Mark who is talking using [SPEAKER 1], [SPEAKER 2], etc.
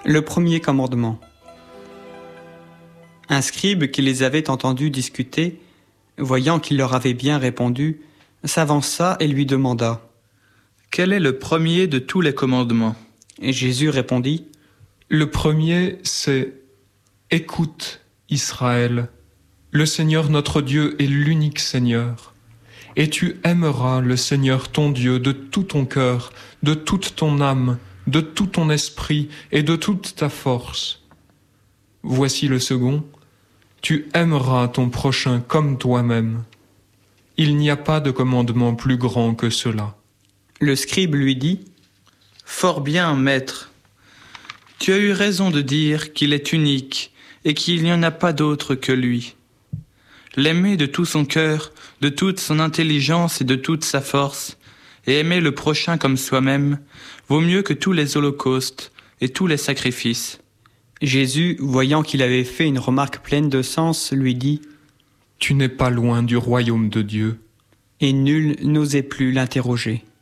[SPEAKER 1] Le premier commandement. Un scribe qui les avait entendus discuter, voyant qu'il leur avait bien répondu, s'avança et lui demanda :
[SPEAKER 2] « Quel est le premier de tous les commandements ?»
[SPEAKER 1] Et Jésus répondit :
[SPEAKER 3] « Le premier, c'est « Écoute, Israël, le Seigneur notre Dieu est l'unique Seigneur. Et tu aimeras le Seigneur ton Dieu de tout ton cœur, de toute ton âme, de tout ton esprit et de toute ta force. Voici le second, tu aimeras ton prochain comme toi-même. Il n'y a pas de commandement plus grand que cela. »
[SPEAKER 1] Le scribe lui dit :
[SPEAKER 2] « Fort bien, maître. Tu as eu raison de dire qu'il est unique et qu'il n'y en a pas d'autre que lui. L'aimer de tout son cœur, de toute son intelligence et de toute sa force, et aimer le prochain comme soi-même, vaut mieux que tous les holocaustes et tous les sacrifices. »
[SPEAKER 1] Jésus, voyant qu'il avait fait une remarque pleine de sens, lui dit :
[SPEAKER 3] « Tu n'es pas loin du royaume de Dieu. »
[SPEAKER 1] Et nul n'osait plus l'interroger.